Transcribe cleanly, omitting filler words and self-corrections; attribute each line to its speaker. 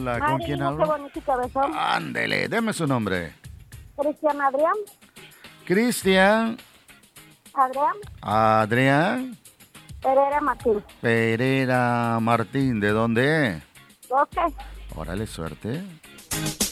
Speaker 1: Hola, ¿con quién
Speaker 2: Marino, qué
Speaker 1: hablo?
Speaker 2: bonito cabezón.
Speaker 1: Ándele, deme su nombre.
Speaker 2: Cristian Adrián.
Speaker 1: Cristian
Speaker 2: Adrián
Speaker 1: Adrián
Speaker 2: Pereira Martín.
Speaker 1: Pereira Martín. ¿De dónde?
Speaker 2: Ok.
Speaker 1: Órale, suerte.